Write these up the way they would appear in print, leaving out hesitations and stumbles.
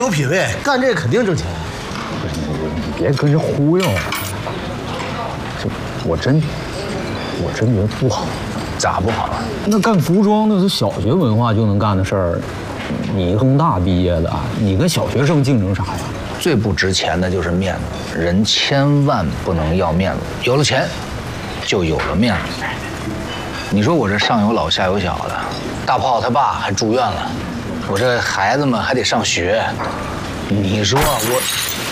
有品位，干这肯定挣钱。 你别跟人忽悠。这我真觉得不好。 咋不好啊？ 那干服装那是小学文化就能干的事儿，你工大毕业的，你跟小学生竞争啥呀？ 最不值钱的就是面子，人千万不能要面子，有了钱，就有了面子。你说我这上有老下有小的，大炮他爸还住院了，我这孩子们还得上学，你说我。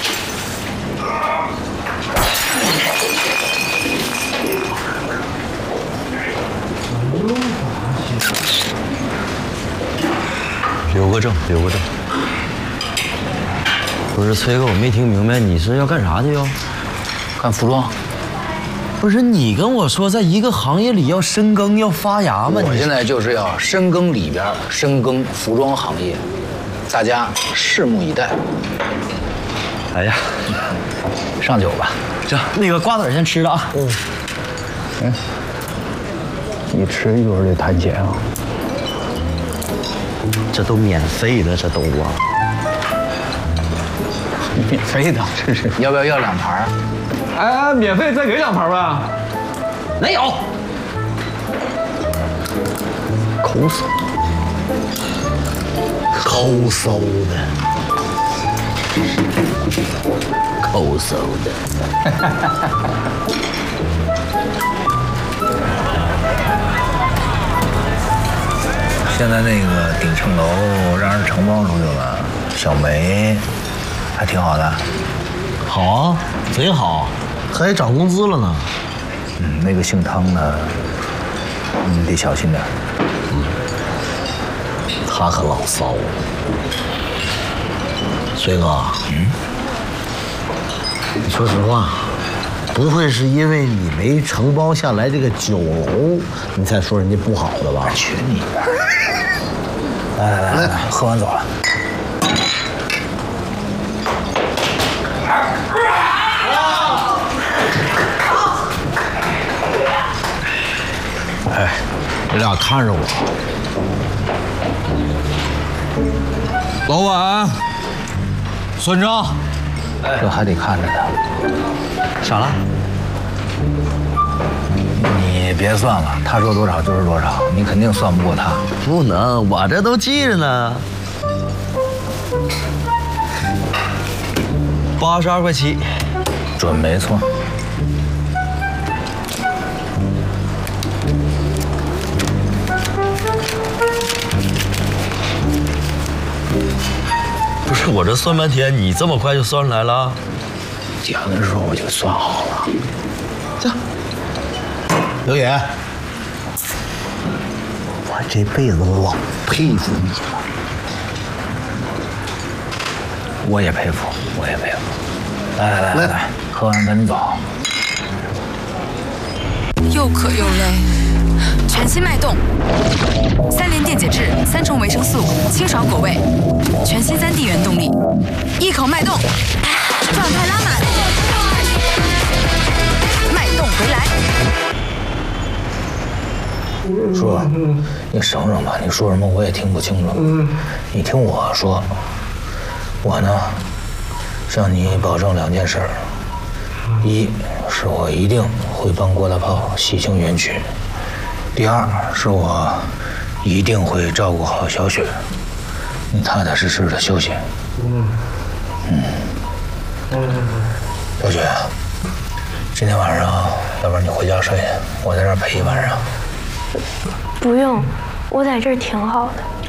留个证。不是崔哥，我没听明白，你是要干啥去哟？ 干服装。 不是你跟我说，在一个行业里要深耕要发芽吗？ 我现在就是要深耕里边，深耕服装行业，大家拭目以待。 哎呀， 上酒吧。 行，那个瓜子先吃了啊。 你吃一会儿得谈钱啊。 这都免费的，这都啊。 免费的，这是。 要不要2盘？ 哎，免费再给2盘吧。 没有。 抠搜的。 现在那个顶层楼让人承包出去了，小梅还挺好的。 好啊，贼好， 还涨工资了呢。 那个姓汤的，你得小心点。 他可老骚了。崔哥，你说实话，不会是因为你没承包下来这个酒楼，你才说人家不好的吧？ 去你的！来，喝完走了。 哎，你俩看着我。 老板，算账。 这还得看着他。 傻了？ 你别算了，他说多少就是多少，你肯定算不过他。 不能，我这都记着呢。82块7， 准没错。 不是我这算半天，你这么快就算出来了？ 讲的时候我就算好了。 行，刘野，我这辈子老佩服你了。 我也佩服。来，喝完赶紧走。 又渴又累，全新脉动，3联电解质，3重维生素，清爽果味，全新3D 原动力，一口脉动，状态拉满，脉动回来。 叔，你省省吧，你说什么我也听不清楚。你听我说，我呢，向你保证2件事儿：一是我一定会帮郭大炮洗清冤屈；第二是我一定会照顾好小雪，你踏踏实实的休息。小雪，今天晚上要不然你回家睡，我在这儿陪一晚上。 不用，我在这儿挺好的。